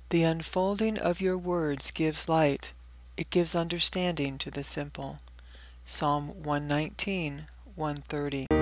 The unfolding of your words gives light. It gives understanding to the simple. Psalm 119, 130.